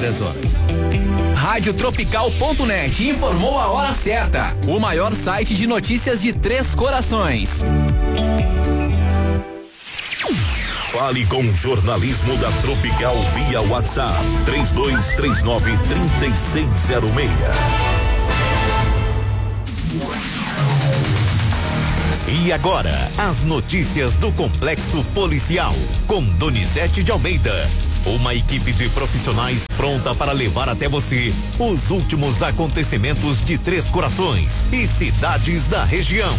10 horas. Radiotropical.net informou a hora certa. O maior site de notícias de Três Corações. Fale com o jornalismo da Tropical via WhatsApp 3239-3606. E agora, as notícias do Complexo Policial, com Donizete de Almeida. Uma equipe de profissionais pronta para levar até você os últimos acontecimentos de Três Corações e cidades da região.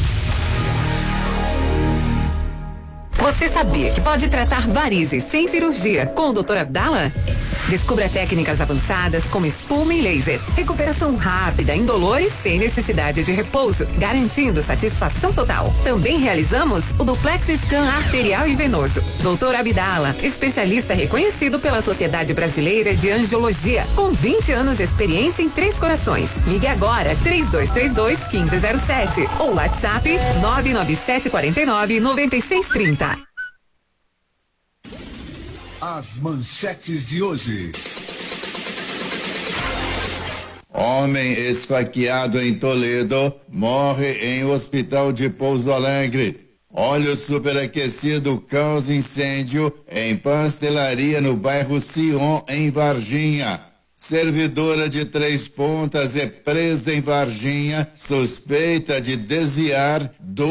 Você sabia que pode tratar varizes sem cirurgia com o Dr. Abdala? Descubra técnicas avançadas como espuma e laser. Recuperação rápida, indolor e sem necessidade de repouso, garantindo satisfação total. Também realizamos o duplex scan arterial e venoso. Dr. Abdala, especialista reconhecido pela Sociedade Brasileira de Angiologia, com 20 anos de experiência em Três Corações. Ligue agora 3232-1507 ou WhatsApp 99749-9630. As manchetes de hoje. Homem esfaqueado em Toledo morre em hospital de Pouso Alegre. Óleo superaquecido causa incêndio em pastelaria no bairro Sion, em Varginha. Servidora de Três Pontas é presa em Varginha, suspeita de desviar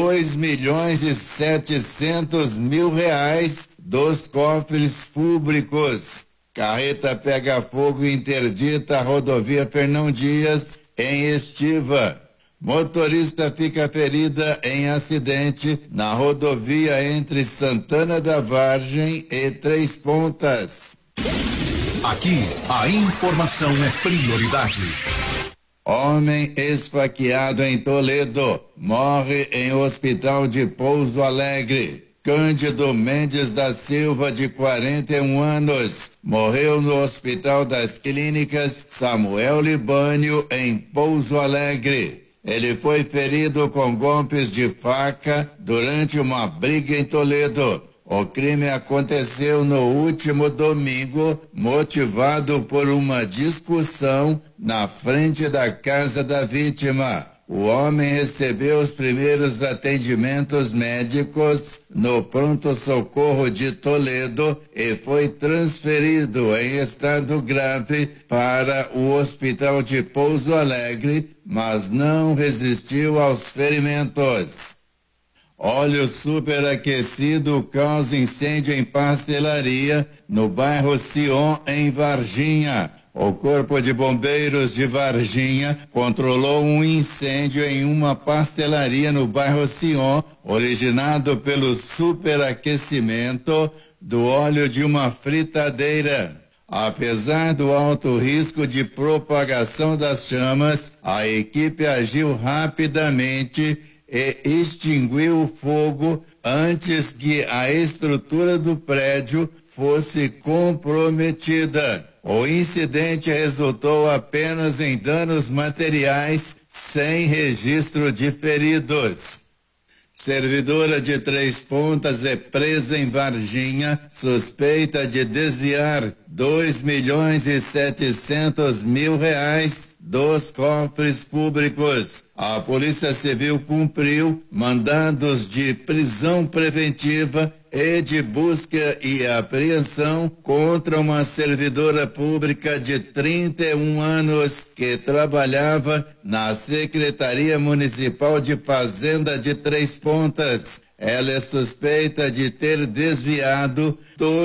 2.700.000 dos cofres públicos. Carreta pega fogo e interdita a rodovia Fernão Dias, em Estiva. Motorista fica ferida em acidente na rodovia entre Santana da Vargem e Três Pontas. Aqui, a informação é prioridade. Homem esfaqueado em Toledo morre em hospital de Pouso Alegre. Cândido Mendes da Silva, de 41 anos, morreu no Hospital das Clínicas Samuel Libânio, em Pouso Alegre. Ele foi ferido com golpes de faca durante uma briga em Toledo. O crime aconteceu no último domingo, motivado por uma discussão na frente da casa da vítima. O homem recebeu os primeiros atendimentos médicos no pronto-socorro de Toledo e foi transferido em estado grave para o hospital de Pouso Alegre, mas não resistiu aos ferimentos. Óleo superaquecido causa incêndio em pastelaria no bairro Sion, em Varginha. O Corpo de Bombeiros de Varginha controlou um incêndio em uma pastelaria no bairro Sion, originado pelo superaquecimento do óleo de uma fritadeira. Apesar do alto risco de propagação das chamas, a equipe agiu rapidamente e extinguiu o fogo antes que a estrutura do prédio fosse comprometida. O incidente resultou apenas em danos materiais, sem registro de feridos. Servidora de Três Pontas é presa em Varginha, suspeita de desviar 2.700.000 dos cofres públicos. A Polícia Civil cumpriu mandados de prisão preventiva e de busca e apreensão contra uma servidora pública de 31 anos que trabalhava na Secretaria Municipal de Fazenda de Três Pontas. Ela é suspeita de ter desviado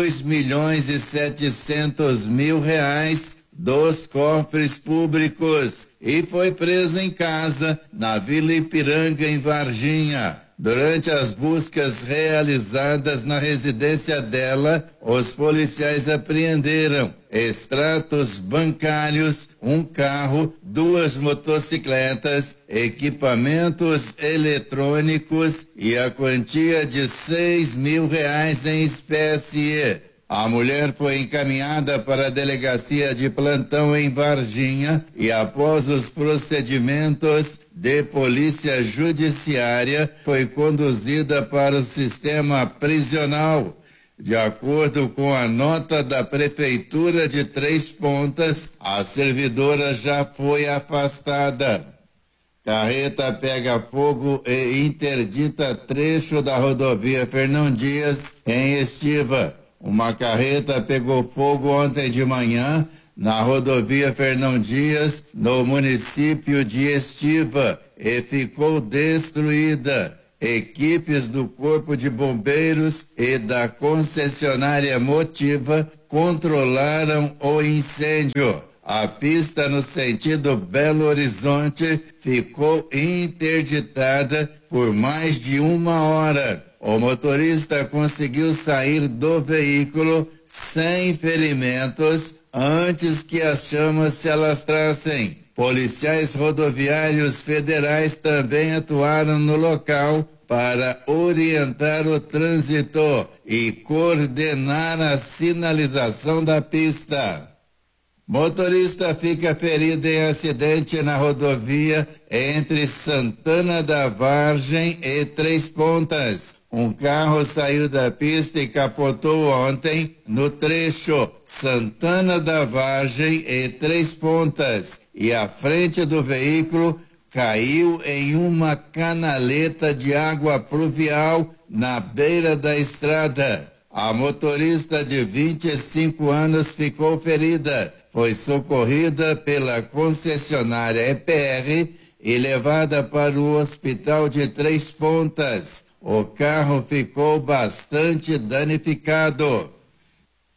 2.700.000 dos cofres públicos e foi presa em casa na Vila Ipiranga, em Varginha. Durante as buscas realizadas na residência dela, os policiais apreenderam extratos bancários, um carro, 2 motocicletas, equipamentos eletrônicos e a quantia de R$6.000 em espécie. A mulher foi encaminhada para a delegacia de plantão em Varginha e, após os procedimentos de polícia judiciária, foi conduzida para o sistema prisional. De acordo com a nota da Prefeitura de Três Pontas, a servidora já foi afastada. Carreta pega fogo e interdita trecho da rodovia Fernão Dias, em Estiva. Uma carreta pegou fogo ontem de manhã na rodovia Fernão Dias, no município de Estiva, e ficou destruída. Equipes do Corpo de Bombeiros e da concessionária Motiva controlaram o incêndio. A pista no sentido Belo Horizonte ficou interditada por mais de 1 hora. O motorista conseguiu sair do veículo sem ferimentos antes que as chamas se alastrassem. Policiais rodoviários federais também atuaram no local para orientar o trânsito e coordenar a sinalização da pista. Motorista fica ferido em acidente na rodovia entre Santana da Vargem e Três Pontas. Um carro saiu da pista e capotou ontem no trecho Santana da Vargem e Três Pontas, e a frente do veículo caiu em uma canaleta de água pluvial na beira da estrada. A motorista de 25 anos ficou ferida. Foi socorrida pela concessionária EPR e levada para o hospital de Três Pontas. O carro ficou bastante danificado.